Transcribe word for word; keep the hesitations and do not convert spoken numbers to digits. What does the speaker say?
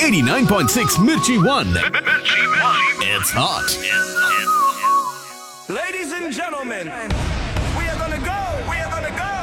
eighty-nine point six Mirchi One. It's hot. Ladies and gentlemen, we are gonna go, we are gonna go.